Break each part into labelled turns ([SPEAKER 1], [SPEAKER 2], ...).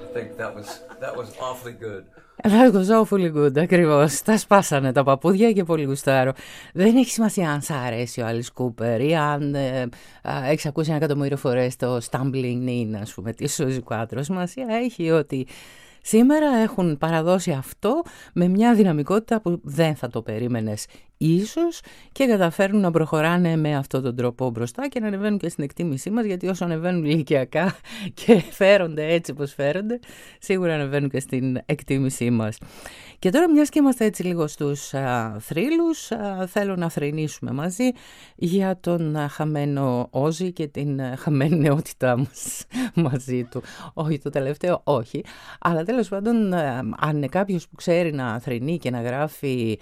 [SPEAKER 1] think that was awfully good.
[SPEAKER 2] That was awfully good, ακριβώς. Τα σπάσανε τα παππούδια και πολύ γουστάρω. Δεν έχει σημασία αν σ' αρέσει ο Alice Cooper ή αν έχεις ακούσει 1.000.000 φορές το Stumbling In, ας πούμε, τη Suzi Quatro. Σημασία έχει ότι σήμερα έχουν παραδώσει αυτό με μια δυναμικότητα που δεν θα το περίμενες ίσως και καταφέρνουν να προχωράνε με αυτόν τον τρόπο μπροστά και να ανεβαίνουν και στην εκτίμησή μας, γιατί όσο ανεβαίνουν ηλικιακά και φέρονται έτσι πως φέρονται, σίγουρα ανεβαίνουν και στην εκτίμησή μας. Και τώρα, μιας και είμαστε έτσι λίγο στους θρύλους, θέλω να θρηνήσουμε μαζί για τον χαμένο Όζι και την χαμένη νεότητά μας μαζί του. Όχι, το τελευταίο όχι, αλλά τέλος πάντων, αν είναι κάποιος που ξέρει να θρηνεί και να γράφει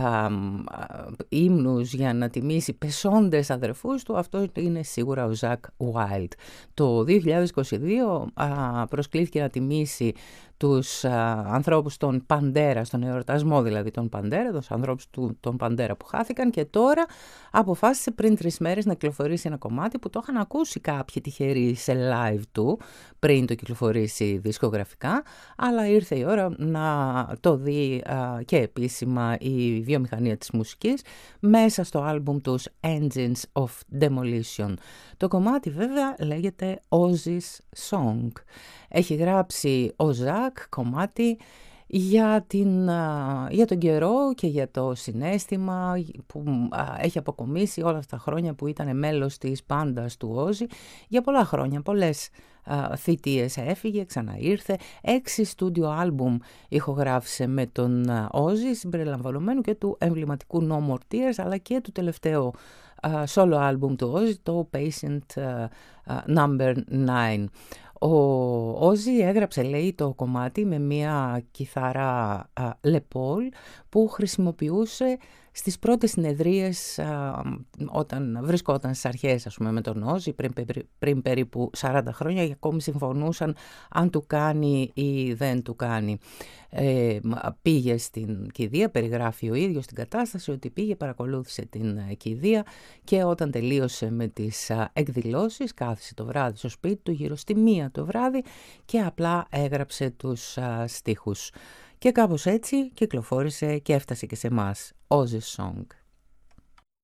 [SPEAKER 2] ύμνους για να τιμήσει πεσόντες αδερφούς του, αυτό είναι σίγουρα ο Ζακ Βάιλντ. Το 2022 προσκλήθηκε να τιμήσει τους ανθρώπους των Παντέρα, στον εορτασμό δηλαδή των Παντέρα, τους ανθρώπους των Παντέρα που χάθηκαν, και τώρα αποφάσισε πριν 3 μέρες να κυκλοφορήσει ένα κομμάτι που το είχαν ακούσει κάποιοι τυχεροί σε live του πριν το κυκλοφορήσει δισκογραφικά, αλλά ήρθε η ώρα να το δει και επίσημα η βιομηχανία της μουσικής μέσα στο άλμπουμ τους Engines of Demolition. Το κομμάτι βέβαια λέγεται Ozzy's Song. Έχει γράψει ο Ζακ κομμάτι για τον καιρό και για το συναίσθημα που έχει αποκομίσει όλα αυτά τα χρόνια που ήταν μέλος της πάντας του Όζι. Για πολλά χρόνια, πολλές θητείες έφυγε, ξαναήρθε. 6 στούντιο άλμπουμ ηχογράφησε με τον Όζι, συμπεριλαμβανομένου και του εμβληματικού No More Tears, αλλά και του τελευταίου solo άλμπουμ του Όζι, το Patient Number 9. Ο Όζι έγραψε, λέει, το κομμάτι με μια κιθάρα Les Paul που χρησιμοποιούσε στις πρώτες συνεδρίες όταν βρισκόταν στις αρχές, ας πούμε, με τον Όζι πριν περίπου 40 χρόνια, και ακόμη συμφωνούσαν αν του κάνει ή δεν του κάνει. Πήγε στην κηδεία, περιγράφει ο ίδιος την κατάσταση, ότι πήγε, παρακολούθησε την κηδεία και όταν τελείωσε με τις εκδηλώσεις κάθισε το βράδυ στο σπίτι του γύρω στη 1 το βράδυ και απλά έγραψε τους στίχους. Και κάπως έτσι κυκλοφόρησε και έφτασε και σε εμάς. Ozzy's Song.